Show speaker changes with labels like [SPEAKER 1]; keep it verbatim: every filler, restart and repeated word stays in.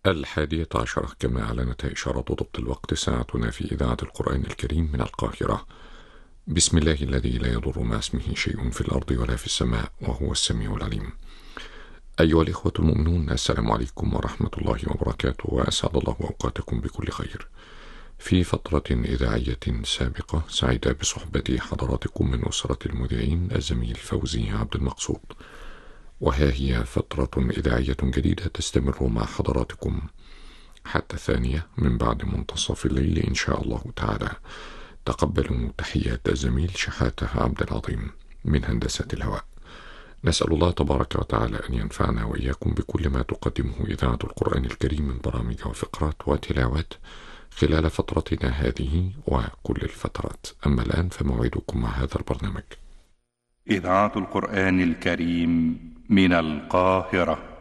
[SPEAKER 1] الحادية عشرة كما أعلنت إشارة ضبط الوقت ساعتنا في إذاعة القرآن الكريم من القاهرة. بسم الله الذي لا يضر مع اسمه شيء في الأرض ولا في السماء وهو السميع العليم. أيها الإخوة المؤمنون، السلام عليكم ورحمة الله وبركاته، وأسعد الله أوقاتكم بكل خير. في فترة إذاعية سابقة سعيد بصحبة حضراتكم من أسرة المذيعين الزميل فوزي عبد المقصود، وها هي فترة إذاعية جديدة تستمر مع حضراتكم حتى الثانية من بعد منتصف الليل إن شاء الله تعالى. تقبلوا تحيات الزميل شحاتة عبد العظيم من هندسة الهواء. نسأل الله تبارك وتعالى أن ينفعنا وإياكم بكل ما تقدمه إذاعة القرآن الكريم من برامج وفقرات وتلاوات خلال فترتنا هذه وكل الفترات. أما الآن فموعدكم مع هذا البرنامج.
[SPEAKER 2] إذاعة القرآن الكريم من القاهرة.